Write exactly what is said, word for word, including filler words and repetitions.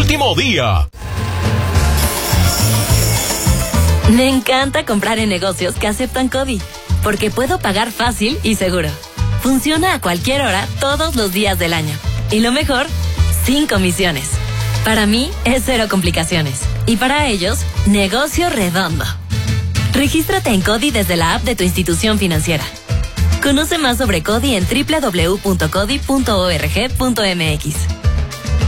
último día. Me encanta comprar en negocios que aceptan CODI, porque puedo pagar fácil y seguro. Funciona a cualquier hora, todos los días del año. Y lo mejor, sin comisiones. Para mí, es cero complicaciones. Y para ellos, negocio redondo. Regístrate en CODI desde la app de tu institución financiera. Conoce más sobre CODI en doble u doble u doble u punto codi punto org punto m x.